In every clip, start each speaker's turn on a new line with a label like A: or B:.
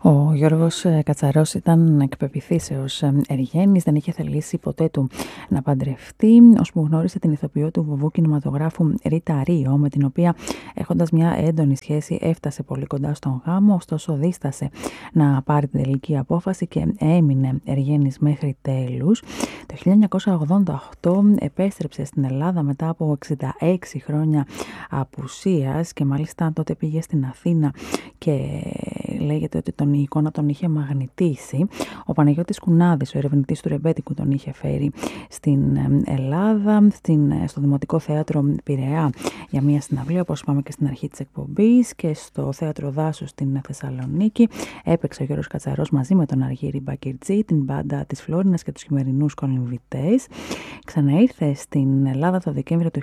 A: Ο Γιώργος Κατσαρός ήταν εκ πεποιθήσεως εργένης, δεν είχε θελήσει ποτέ του να παντρευτεί, ώσπου γνώρισε την ηθοποιό του βουβού κινηματογράφου Ρίτα Ρίο, με την οποία, έχοντας μια έντονη σχέση, έφτασε πολύ κοντά στον γάμο, ωστόσο δίστασε να πάρει την τελική απόφαση και έμεινε εργένης μέχρι τέλους. Το 1988 επέστρεψε στην Ελλάδα μετά από 66 χρόνια απουσίας και μάλιστα τότε πήγε στην Αθήνα και λέγεται ότι η εικόνα τον είχε μαγνητήσει. Ο Παναγιώτης Κουνάδης, ο ερευνητής του Ρεμπέτικου, τον είχε φέρει στην Ελλάδα, στο Δημοτικό Θέατρο Πειραιά για μια συναυλία, όπως είπαμε και στην αρχή της εκπομπής, και στο Θέατρο Δάσους στην Θεσσαλονίκη. Έπαιξε ο Γιώργος Κατσαρός μαζί με τον Αργύρη Μπακυρτζή, την μπάντα της Φλόρινας και τους χειμερινούς κολυμβητές. Ξαναήρθε στην Ελλάδα το Δεκέμβριο του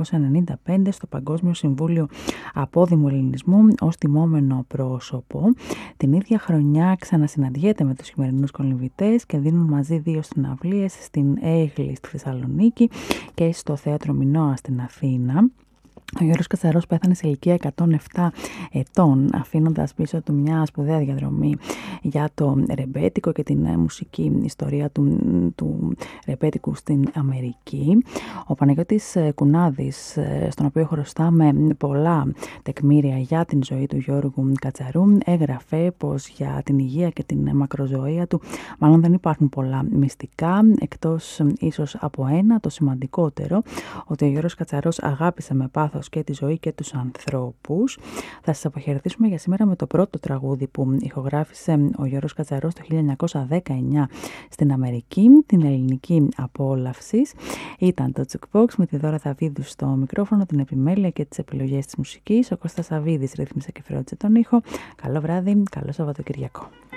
A: 1995 στο Παγκόσμιο Συμβούλιο Απόδημου Ελληνισμού ως τιμόμενο πρόσωπο. Την ίδια χρονιά ξανασυναντιέται με τους χειμερινούς κολυμβητές και δίνουν μαζί 2 συναυλίες, στην Αίγλη στη Θεσσαλονίκη και στο Θέατρο Μινώα στην Αθήνα. Ο Γιώργος Κατσαρός πέθανε σε ηλικία 107 ετών, αφήνοντας πίσω του μια σπουδαία διαδρομή για το ρεμπέτικο και την μουσική ιστορία του ρεμπέτικου στην Αμερική. Ο Παναγιώτης Κουνάδης, στον οποίο χρωστάμε πολλά τεκμήρια για την ζωή του Γιώργου Κατσαρού, έγραφε πως για την υγεία και την μακροζωία του μάλλον δεν υπάρχουν πολλά μυστικά, εκτός ίσως από ένα, το σημαντικότερο, ότι ο Γιώργος Κατσαρός αγάπησε με πάθος και τη ζωή και τους ανθρώπους. Θα σας αποχαιρετήσουμε για σήμερα με το πρώτο τραγούδι που ηχογράφησε ο Γιώργος Κατσαρός το 1919 στην Αμερική, την ελληνική απόλαυση. Ήταν το Jukebox με τη Δώρα Δαβίδου στο μικρόφωνο, την επιμέλεια και τις επιλογές της μουσικής. Ο Κώστας Σαβίδης ρύθμισε και φρόντισε τον ήχο. Καλό βράδυ, καλό Σαββατοκυριακό.